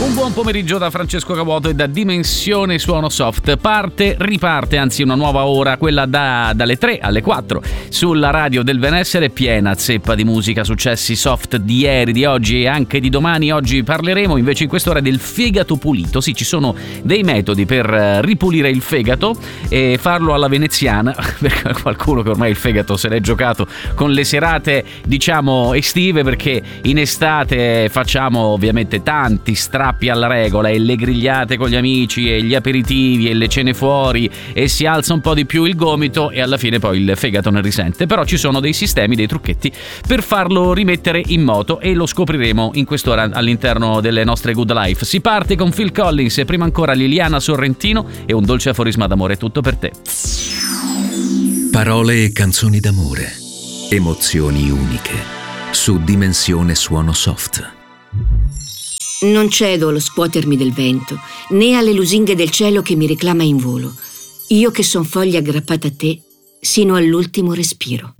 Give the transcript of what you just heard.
Buon pomeriggio da Francesco Cavuoto e da Dimensione Suono Soft. Riparte, anzi una nuova ora, quella dalle 3 alle 4 sulla radio del benessere, piena zeppa di musica, successi soft di ieri, di oggi e anche di domani. Oggi parleremo invece in quest'ora del fegato pulito. Sì, ci sono dei metodi per ripulire il fegato e farlo alla veneziana, per qualcuno che ormai il fegato se l'è giocato con le serate, diciamo, estive, perché in estate facciamo ovviamente tanti strappi alla regola e le grigliate con gli amici e gli aperitivi e le cene fuori e si alza un po' di più il gomito e alla fine poi il fegato ne risente. Però ci sono dei sistemi, dei trucchetti per farlo rimettere in moto e lo scopriremo in quest'ora all'interno delle nostre Good Life. Si parte con Phil Collins e prima ancora Liliana Sorrentino e un dolce aforisma d'amore. Tutto per te. Parole e canzoni d'amore, emozioni uniche su Dimensione Suono Soft. Non cedo allo scuotermi del vento, né alle lusinghe del cielo che mi reclama in volo. Io che son foglia aggrappata a te, sino all'ultimo respiro.